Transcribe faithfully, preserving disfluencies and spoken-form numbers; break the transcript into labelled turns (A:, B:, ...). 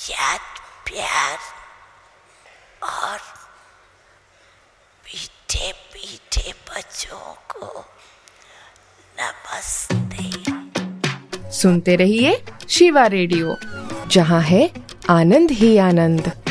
A: याद, प्यार और मीठे मीठे बच्चों को नमस्ते।
B: सुनते रहिए शिवा रेडियो, जहाँ है आनंद ही आनंद।